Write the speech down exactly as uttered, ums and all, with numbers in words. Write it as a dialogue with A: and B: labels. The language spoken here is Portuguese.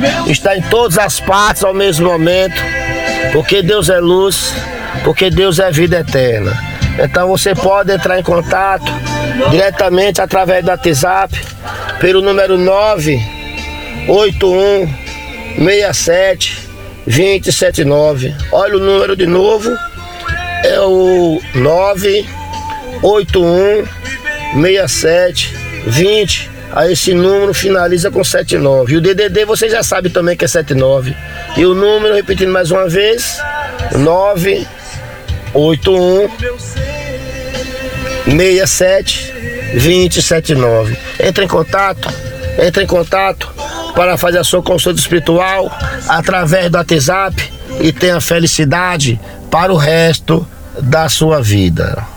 A: está em todas as partes ao mesmo momento, porque Deus é luz, porque Deus é vida eterna. Então você pode entrar em contato diretamente através do WhatsApp pelo número nove oito um seis sete dois zero sete nove. Olha o número de novo, é o nove oito um seis sete dois zero. Aí esse número finaliza com setenta e nove. E o D D D você já sabe também que é setenta e nove. E o número, repetindo mais uma vez, nove oito um seis sete dois zero sete nove. Entre em contato, entre em contato para fazer a sua consulta espiritual através do WhatsApp e tenha felicidade para o resto da sua vida.